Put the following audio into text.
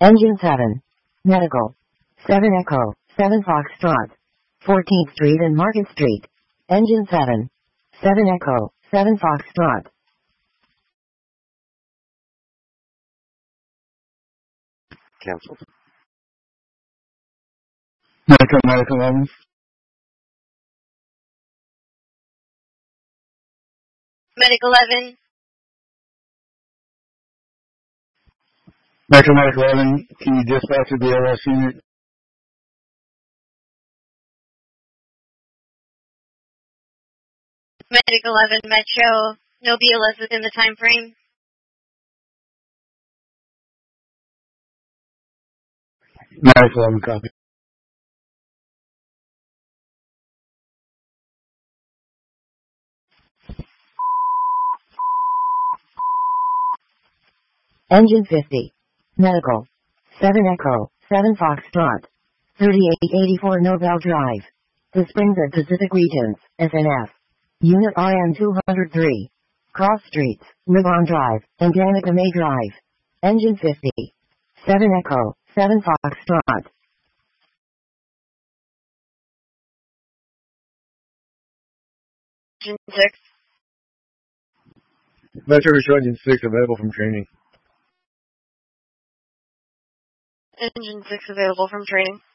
Engine 7. Medical. 7 Echo, 7 Foxtrot. 14th Street and Market Street. Engine 7. 7 Echo, 7 Foxtrot. Cancelled. Medical 11. Medic 11. Medical 11, can you dispatch the BLS unit? Medic 11 Metro. No BLS within the time frame. Medical 11, copy. Engine 50. Medical. 7 Echo, 7 Foxtrot. 3884 Nobel Drive. The Springs at Pacific Regions, SNF. Unit RN 203. Cross Streets, Ribbon Drive, and Danica May Drive. Engine 50. 7 Echo, 7 Foxtrot. Engine 6. Metro Retro Engine 6 available from training. Engine 6 available from training.